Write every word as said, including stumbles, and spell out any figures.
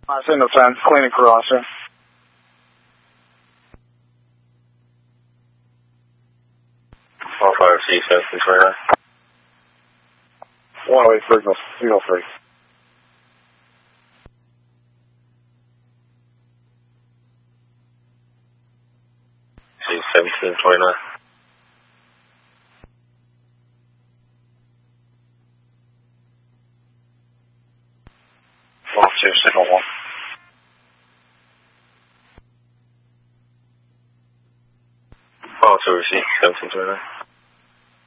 Uh, Signal ten, cleaning crew officer. All five C seven twenty-nine. one oh eight signal, signal three. C seventeen twenty-nine. Officer, signal one. Follow to receive seventeen twenty-nine.